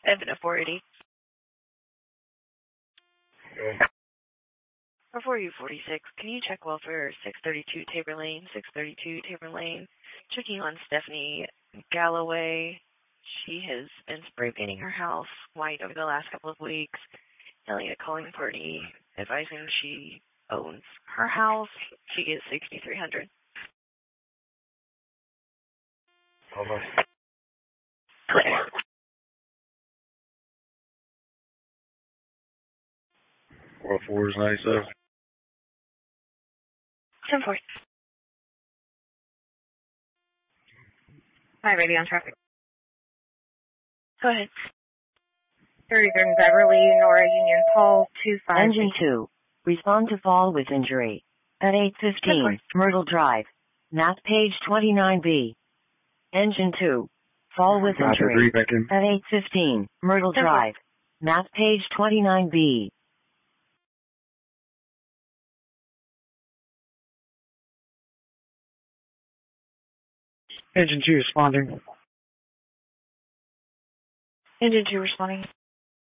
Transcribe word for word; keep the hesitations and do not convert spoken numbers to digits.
Evan at four eighty. Okay. For four U forty-six, can you check welfare six thirty-two Tabor Lane, six thirty-two Tabor Lane? Checking on Stephanie Galloway. She has been spray painting her house white over the last couple of weeks, yelling at calling party, advising she owns her house. She is sixty-three hundred. Hold on. Clear. four oh four is ninety-seven. ten four. Hi, radio on traffic. Go ahead. thirty-third and Beverly, Nora Union, Paul, two five. Engine two. Respond to fall with injury. At eight fifteen, Myrtle Drive. Map page twenty-nine B. Engine two. Fall with injury. At eight fifteen, Myrtle Drive. Map page twenty-nine B. Engine two responding. Engine two responding.